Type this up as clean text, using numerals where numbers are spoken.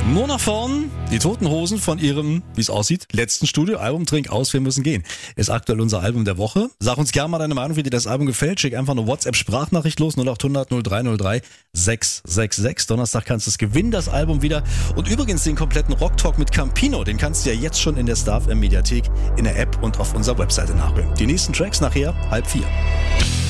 Nur nach vorn, die Toten Hosen von ihrem, wie es aussieht, letzten Studioalbum Trink aus, wir müssen gehen. Ist aktuell unser Album der Woche. Sag uns gerne mal deine Meinung, wie dir das Album gefällt. Schick einfach eine WhatsApp-Sprachnachricht los, 0800 0303 666. Donnerstag kannst du es gewinnen, das Album wieder. Und übrigens den kompletten Rocktalk mit Campino, den kannst du ja jetzt schon in der Star FM Mediathek, in der App und auf unserer Webseite nachhören. Die nächsten Tracks nachher 3:30.